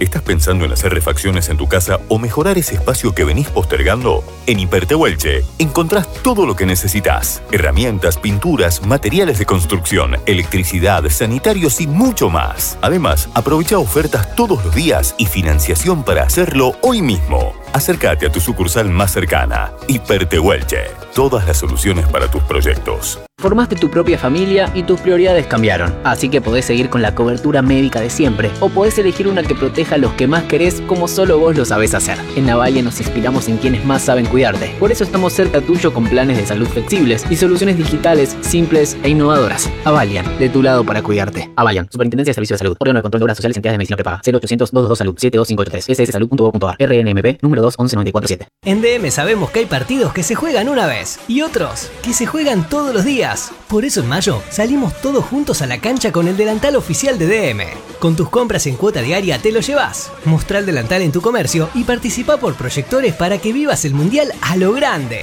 ¿Estás pensando en hacer refacciones en tu casa o mejorar ese espacio que venís postergando? En Hipertehuelche encontrás todo lo que necesitas. Herramientas, pinturas, materiales de construcción, electricidad, sanitarios y mucho más. Además, aprovecha ofertas todos los días y financiación para hacerlo hoy mismo. Acércate a tu sucursal más cercana. Hipertehuelche. Todas las soluciones para tus proyectos. Formaste tu propia familia y tus prioridades cambiaron, así que podés seguir con la cobertura médica de siempre o podés elegir una que proteja a los que más querés como solo vos lo sabés hacer. En Avalia nos inspiramos en quienes más saben cuidarte, por eso estamos cerca tuyo con planes de salud flexibles y soluciones digitales, simples e innovadoras. Avalian, de tu lado para cuidarte. Avalian, Superintendencia de Servicios de Salud, Órgano de Control de Obras Sociales y Entidades de Medicina Prepaga, 0800-222-SALUD, 72583, sssalud.gov.ar, RNMP, número 2-11-947. En DM sabemos que hay partidos que se juegan una vez y otros que se juegan todos los días. Por eso en mayo salimos todos juntos a la cancha con el delantal oficial de DM. Con tus compras en cuota diaria te lo llevas. Mostrá el delantal en tu comercio y participa por proyectores para que vivas el mundial a lo grande.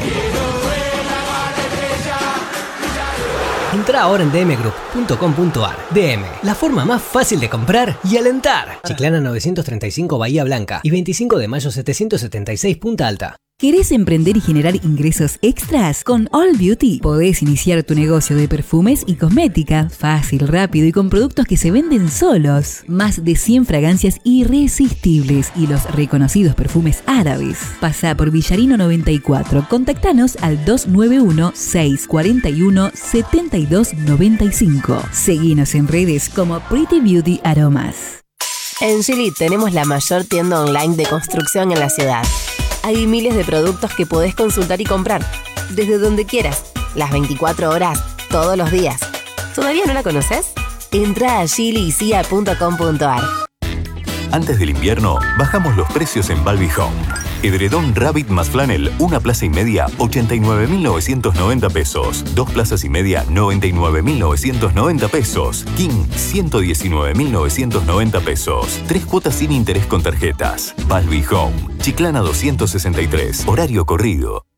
Entrá ahora en dmgroup.com.ar. DM, la forma más fácil de comprar y alentar. Chiclana 935 Bahía Blanca y 25 de mayo 776 Punta Alta. ¿Querés emprender y generar ingresos extras? Con All Beauty podés iniciar tu negocio de perfumes y cosmética, fácil, rápido y con productos que se venden solos. Más de 100 fragancias irresistibles y los reconocidos perfumes árabes. Pasá por Villarino 94. Contactanos al 291-641-7295. Seguinos en redes como Pretty Beauty Aromas. En Gili tenemos la mayor tienda online de construcción en la ciudad. Hay miles de productos que podés consultar y comprar, desde donde quieras, las 24 horas, todos los días. ¿Todavía no la conoces? Entra a gilicia.com.ar. Antes del invierno, bajamos los precios en Balbi Home. Edredón Rabbit más Flanel, 1 plaza y media, 89.990 pesos. 2 plazas y media, 99.990 pesos. King, 119.990 pesos. 3 cuotas sin interés con tarjetas. Balbi Home, Chiclana 263, horario corrido.